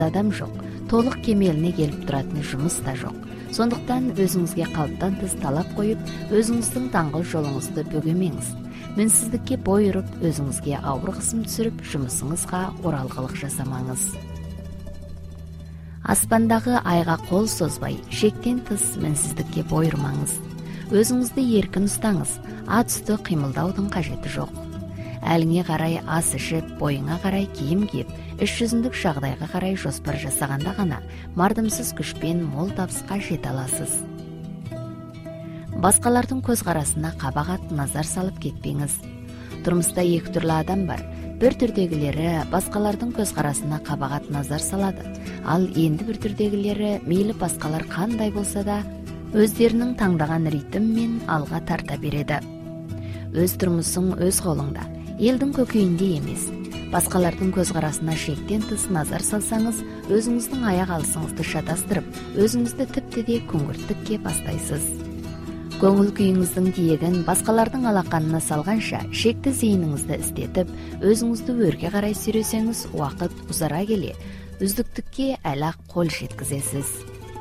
адам жоқ, толық кемеліне келіп тұратын жұмыс та жоқ. Сондықтан өзіңізге қалыптан тыс талап қойып, өзіңіздің даңғыл жолыңызды бөгемеңіз. Мінсіздікке бой ұрып, өзіңізге ауыр қысым түсіріп, жұмысыңызға оралғылық жасамаңыз. Аспандағы айға қол созбай, шектен тыс мінсіздікке бой ұрмаңыз. Өзіңізді еркін ұстаңыз, ат үсті қимылдаудың қажеті жоқ. Әліңе қарай ас ішіп, бойыңа қарай киім киіп, іс жүзіндік жағдайға қарай жоспар жасағанда ғана мардымсыз күшпен мол табысқа жете аласыз. Басқалардың көзқарасына қабағат назар салып кетпеңіз. Тұрмыста екі түрлі адам бар. Бір түрдегілері басқалардың көзқарасына қабағат назар салады. Ал енді бір түрдегілері мейлі басқалар қандай болса да, өздерінің таңдаған ритммен алға тарта береді. Өз тұрмысың өз қолыңда, елдің көкейінде емес. Басқалардың көзқарасына шектен тыс назар салсаңыз, өзіңіздің аяқ алысыңызды шатастырып, өзіңізді тіпті де күңгірттікке бастайсыз. Көңіл күйіңіздің тиегін басқалардың алақанына салғанша, шекті зейініңізді істетіп, өзіңізді өрге қарай сүйресеңіз, уақыт ұзара келе, үздіктікке әлі қол жеткізесіз.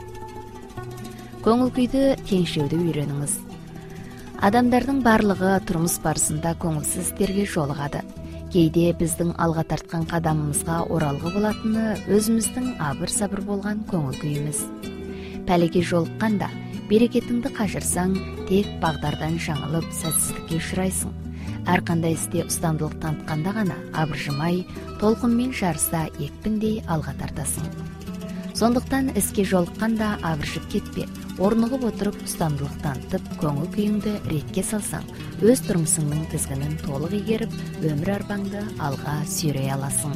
Көңіл күйді теңшеуді үйреніңіз. Адамдардың барлығы тұрмыс барысында көңілсіз істерге жолығады. Кейде біздің алға тартқан қадамымызға оралғы болатыны өзіміздің абыр-сабыр болған көңіл күйіміз. Пәлеге жолыққанда, берекетіңді қашырсаң, тек бағдардан жаңылып, сәтсіздікке ұшырайсың. Әрқандай істе ұстамдылық танытқанда ғана абыржымай, толқынмен жарыса екпіндей алға тартасың. Сондықтан іске жолыққанда абыржып кетпе, орнығып отырып ұстамдылық танытып, көңіл күйіңді ретке салсаң, өз тұрмысыңның тізгінін толық игеріп, өмір арбаңды алға сүйрей аласың.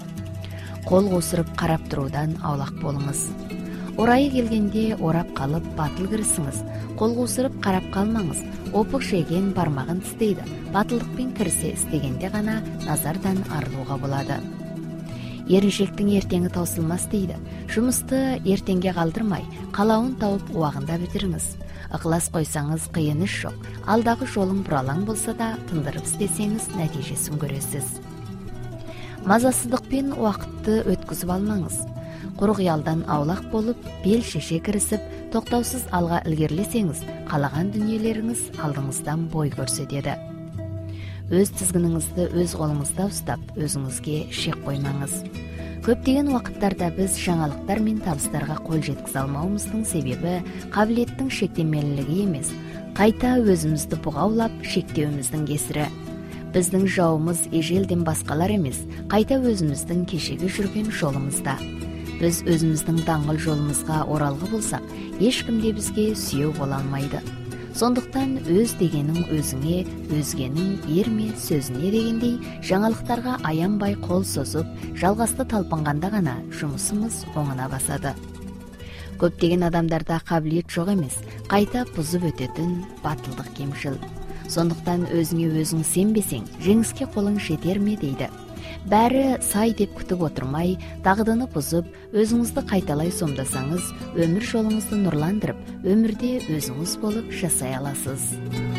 Қол қусырып қарап тұрудан аулақ болыңыз. Орайы келгенде орап қалып батыл кірісіңіз. Қол қусырып қарап қалмаңыз. Опық жеген бармағын тістейді. Батылдықпен кірісе істегенде ғана назардан арылуға болады. Еріншектің ертеңі таусылмас дейді. Жұмысты ертеңге қалдырмай, қалауын тауып уағында бітіріңіз. Ықылас қойсаңыз қиын іс жоқ. Алдағы жолың бұралаң болса да, тындырып істесеңіз нәтижесін көресіз. Мазасыздықпен уақытты өткізіп алмаңыз. Құр қиялдан аулақ болып, бел шеше кірісіп, тоқтаусыз алға ілгерлесеңіз, қалаған дүниелеріңіз алдыңыздан бой көрсетеді. Өз тізгініңізді өз қолыңызда ұстап, өзіңізге шек қоймаңыз. Көптеген уақыттарда біз жаңалықтар мен табыстарға қол жеткізе алмауымыздың себебі қабілеттің шектемелілігі емес, қайта өзімізді бұғаулап шектеуіміздің кесірі. Біздің жауымыз ежелден басқалар емес, қайта өзіміздің кешегі жүрген жолымызда. Біз өзіміздің даңғыл жолымызға оралғы болсақ, ешкім де бізге сүйеу бола алмайды. Сондықтан өз дегенің өзіңе, өзгенің ерме сөзіне дегендей жаңалықтарға аянбай қол созып, жалғасты талпынғанда ғана жұмысымыз оңына басады. Көптеген адамдарда қабілет жоқ емес, қайта бұзып өтетін батылдық кемшіл. Сондықтан өзіңе өзің сенбесең, жеңіске қолың жетер ме дейді. Бәрі сай деп күтіп отырмай, дағдыны бұзып, өзіңізді қайталай сомдасаңыз, өмір жолыңызды нұрландырып, өмірде өзіңіз болып жасай аласыз.